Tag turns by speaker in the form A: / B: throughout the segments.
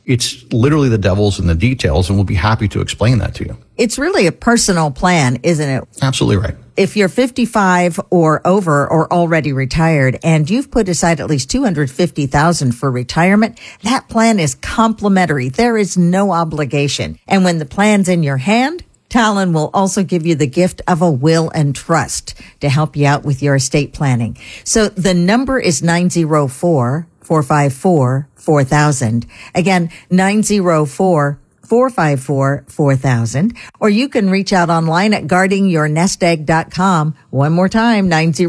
A: It's literally the devil's in the details, and we'll be happy to explain that to you.
B: It's really a personal plan, isn't it?
A: Absolutely right.
B: If you're 55 or over or already retired and you've put aside at least $250,000 for retirement, that plan is complimentary. There is no obligation. And when the plan's in your hand, Talon will also give you the gift of a will and trust to help you out with your estate planning. So the number is 904-454-4000. Again, 904-454-4000. Or you can reach out online at guardingyournestegg.com. One more time,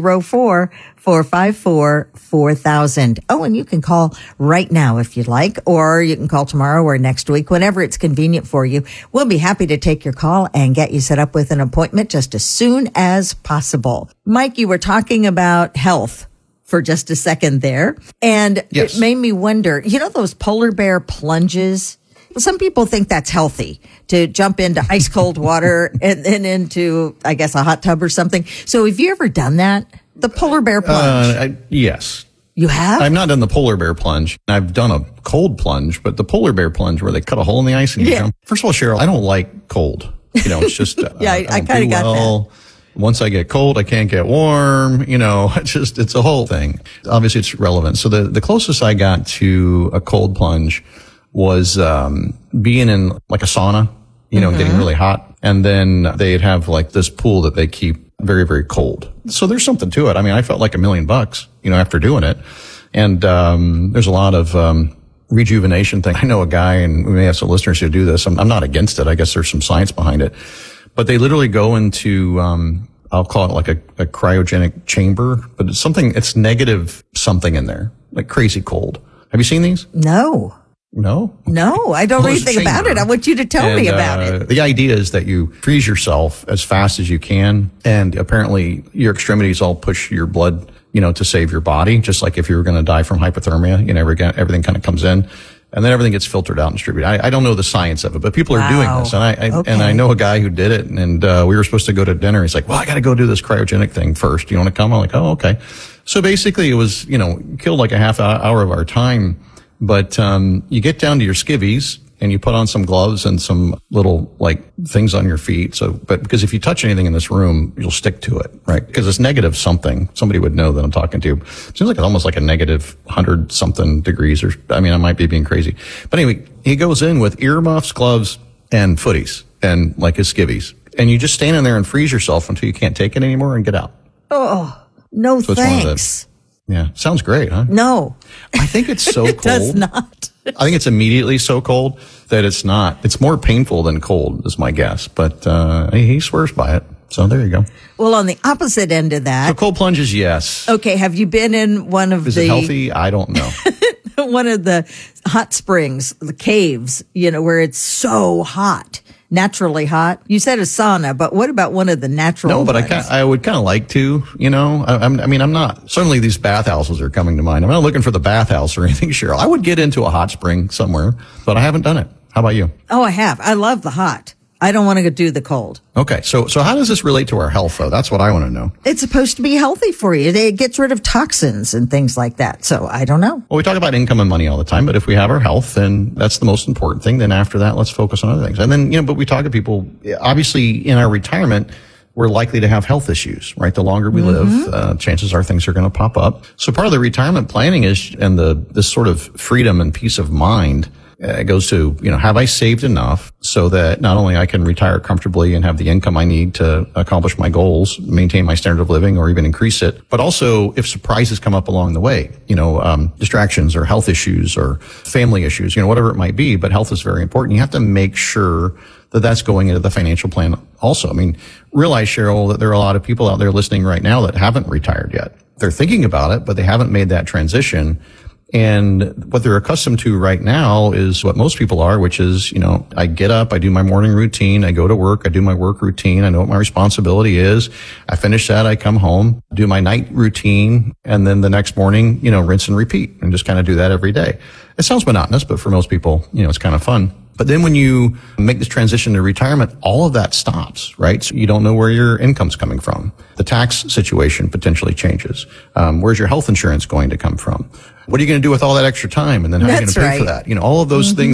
B: 904-454-4000. Oh, and you can call right now if you'd like, or you can call tomorrow or next week, whenever it's convenient for you. We'll be happy to take your call and get you set up with an appointment just as soon as possible. Mike, you were talking about health for just a second there, and
A: yes,
B: it made me wonder, you know those polar bear plunges? Some people think that's healthy to jump into ice cold water and then into, I guess, a hot tub or something. So have you ever done that? The polar bear plunge?
A: Yes.
B: You have?
A: I've not done the polar bear plunge. I've done a cold plunge, but the polar bear plunge where they cut a hole in the ice and you jump. First of all, Cheryl, I don't like cold. You know, it's just,
B: yeah, I kind of got that.
A: Once I get cold, I can't get warm. You know, it's a whole thing. Obviously, it's relevant. So the closest I got to a cold plunge was being in like a sauna, you know, getting really hot. And then they'd have like this pool that they keep very, very cold. So there's something to it. I mean, I felt like $1 million, you know, after doing it. And there's a lot of rejuvenation thing. I know a guy, and we may have some listeners who do this. I'm not against it. I guess there's some science behind it. But they literally go into, I'll call it like a cryogenic chamber, but it's negative something in there, like crazy cold. Have you seen these?
B: No.
A: No,
B: I don't know anything about it. I want you to tell me about it.
A: The idea is that you freeze yourself as fast as you can, and apparently your extremities all push your blood, you know, to save your body. Just like if you were going to die from hypothermia, you know, everything kind of comes in, and then everything gets filtered out and distributed. I don't know the science of it, but people are doing this, and I know a guy who did it, and we were supposed to go to dinner. He's like, "Well, I got to go do this cryogenic thing first. You want to come?" I'm like, "Oh, okay." So basically, it was, you know, killed like a half hour of our time. But you get down to your skivvies and you put on some gloves and some little like things on your feet. But because if you touch anything in this room, you'll stick to it, right? Because it's negative something. Somebody would know that I'm talking to. It seems like it's almost like a negative 100 something degrees, or I mean, I might be being crazy. But anyway, he goes in with earmuffs, gloves, and footies, and like his skivvies, and you just stand in there and freeze yourself until you can't take it anymore and get out.
B: Oh, no, so thanks.
A: Yeah. Sounds great, huh?
B: No.
A: I think it's so cold.
B: It does not.
A: I think it's immediately so cold that it's not. It's more painful than cold is my guess. But he swears by it. So there you go.
B: Well, on the opposite end of that.
A: So cold plunges, yes.
B: Okay. Have you been in one of
A: Is it healthy? I don't know.
B: One of the hot springs, the caves, you know, where it's so hot. Naturally hot. You said a sauna, but what about one of the natural
A: No, but
B: ones?
A: I would kind of like to, you know, I mean, I'm not, certainly these bathhouses are coming to mind. I'm not looking for the bathhouse or anything, Cheryl. I would get into a hot spring somewhere, but I haven't done it. How about you?
B: Oh, I have. I love the hot. I don't want to do the cold.
A: Okay. So how does this relate to our health, though? That's what I want to know.
B: It's supposed to be healthy for you. It gets rid of toxins and things like that. So I don't know.
A: Well, we talk about income and money all the time, but if we have our health, then that's the most important thing. Then after that, let's focus on other things. And then, you know, but we talk to people, obviously in our retirement, we're likely to have health issues, right? The longer we live, chances are things are going to pop up. So part of the retirement planning is, and this sort of freedom and peace of mind, it goes to, you know, have I saved enough so that not only I can retire comfortably and have the income I need to accomplish my goals, maintain my standard of living, or even increase it, but also if surprises come up along the way, you know, distractions or health issues or family issues, you know, whatever it might be, but health is very important. You have to make sure that that's going into the financial plan also. I mean, realize, Cheryl, that there are a lot of people out there listening right now that haven't retired yet. They're thinking about it, but they haven't made that transition. And what they're accustomed to right now is what most people are, which is, you know, I get up, I do my morning routine, I go to work, I do my work routine, I know what my responsibility is. I finish that, I come home, do my night routine, and then the next morning, you know, rinse and repeat, and just kind of do that every day. It sounds monotonous, but for most people, you know, it's kind of fun. But then when you make this transition to retirement, all of that stops, right? So you don't know where your income's coming from. The tax situation potentially changes. Where's your health insurance going to come from? What are you going to do with all that extra time? And then how are you going to pay for that? You know, all of those things